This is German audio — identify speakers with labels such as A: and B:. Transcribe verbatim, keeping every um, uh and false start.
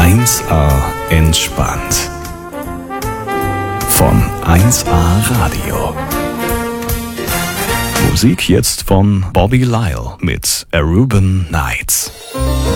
A: eins A entspannt. Von eins A Radio. Musik jetzt von Bobby Lyle mit Aruban Nights.